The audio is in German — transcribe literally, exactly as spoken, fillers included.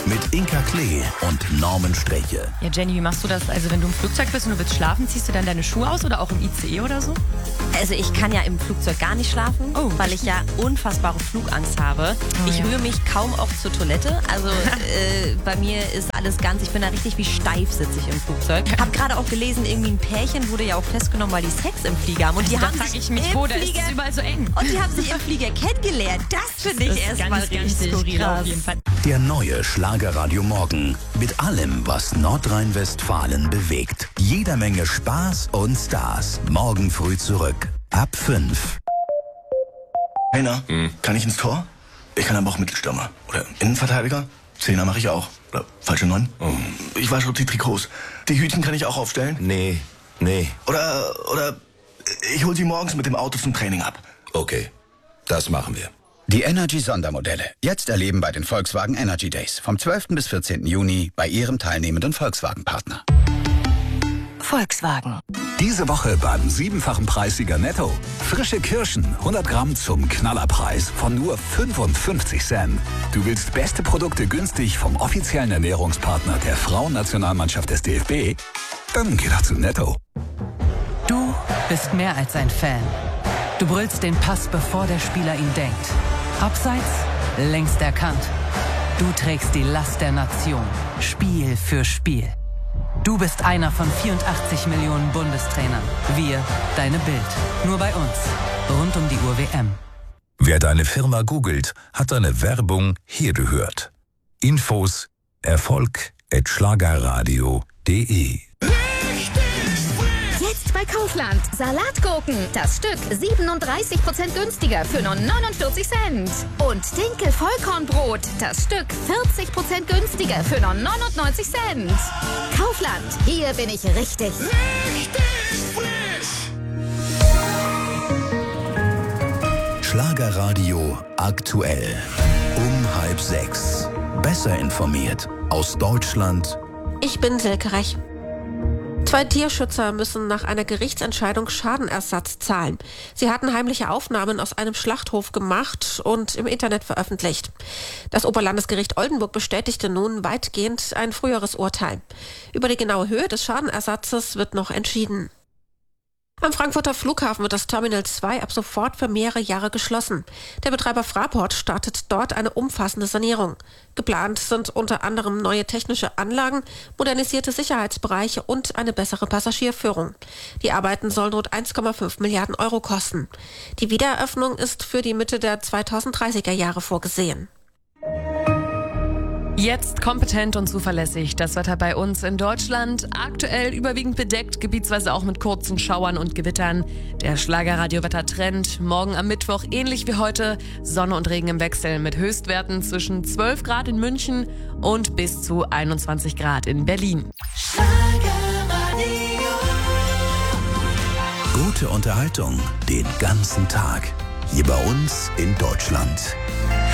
mit Inka Klee und Norman Streche. Ja, Jenny, wie machst du das? Also wenn du im Flugzeug bist und du willst schlafen, ziehst du dann deine Schuhe aus oder auch im I C E oder so? Also ich kann ja im Flugzeug gar nicht schlafen, oh. weil ich ja unfassbare Flugangst habe. Oh, ich ja. rühre mich kaum auch zur Toilette. Also äh, bei mir ist alles ganz, ich bin da richtig wie steif sitze ich im Flugzeug. Hab gerade auch gelesen, irgendwie ein Pärchen wurde ja auch festgenommen, weil die Sex im Flieger haben. Und die also haben da sich ich mich, im wo, da Flieger, ist es überall so eng. Und die haben sich im Flieger kennengelernt. Das finde ich erstmal richtig skurril krass. auf jeden Fall. Der neue Schlagerradio Morgen mit allem, was Nordrhein-Westfalen bewegt. Jeder Menge Spaß und Stars. Morgen früh zurück. Ab fünf. Hey, na, hm. kann ich ins Tor? Ich kann aber auch Mittelstürmer. Oder Innenverteidiger. Zehner mache ich auch. Oder falsche Neun. Oh. Ich wasche die Trikots. Die Hütchen kann ich auch aufstellen. Nee, nee. Oder, oder ich hol sie morgens mit dem Auto zum Training ab. Okay, das machen wir. Die Energy-Sondermodelle. Jetzt erleben bei den Volkswagen Energy Days. Vom zwölften bis vierzehnten Juni bei Ihrem teilnehmenden Volkswagen-Partner. Volkswagen. Diese Woche beim siebenfachen Preissieger Netto. Frische Kirschen, hundert Gramm zum Knallerpreis von nur fünfundfünfzig Cent. Du willst beste Produkte günstig vom offiziellen Ernährungspartner der Frauennationalmannschaft des D F B? Dann geh doch zu Netto. Du bist mehr als ein Fan. Du brüllst den Pass, bevor der Spieler ihn denkt. Abseits, längst erkannt. Du trägst die Last der Nation. Spiel für Spiel. Du bist einer von vierundachtzig Millionen Bundestrainern. Wir, deine Bild. Nur bei uns. Rund um die Uhr W M. Wer deine Firma googelt, hat deine Werbung hier gehört. Infos erfolg at schlagerradio punkt de. Jetzt bei Kaufland. Salatgurken. Das Stück siebenunddreißig Prozent günstiger für nur neunundvierzig Cent. Und Dinkel-Vollkornbrot. Das Stück vierzig Prozent günstiger für nur neunundneunzig Cent. Kaufland. Hier bin ich richtig. Richtig frisch. Schlagerradio aktuell. Um halb sechs. Besser informiert aus Deutschland. Ich bin Silke Rech. Zwei Tierschützer müssen nach einer Gerichtsentscheidung Schadenersatz zahlen. Sie hatten heimliche Aufnahmen aus einem Schlachthof gemacht und im Internet veröffentlicht. Das Oberlandesgericht Oldenburg bestätigte nun weitgehend ein früheres Urteil. Über die genaue Höhe des Schadenersatzes wird noch entschieden. Am Frankfurter Flughafen wird das Terminal zwei ab sofort für mehrere Jahre geschlossen. Der Betreiber Fraport startet dort eine umfassende Sanierung. Geplant sind unter anderem neue technische Anlagen, modernisierte Sicherheitsbereiche und eine bessere Passagierführung. Die Arbeiten sollen rund eins Komma fünf Milliarden Euro kosten. Die Wiedereröffnung ist für die Mitte der zweitausenddreißiger Jahre vorgesehen. Jetzt kompetent und zuverlässig. Das Wetter bei uns in Deutschland. Aktuell überwiegend bedeckt, gebietsweise auch mit kurzen Schauern und Gewittern. Der Schlagerradio-Wetter-Trend. Morgen am Mittwoch ähnlich wie heute. Sonne und Regen im Wechsel mit Höchstwerten zwischen zwölf Grad in München und bis zu einundzwanzig Grad in Berlin. Schlagerradio. Gute Unterhaltung den ganzen Tag. Hier bei uns in Deutschland.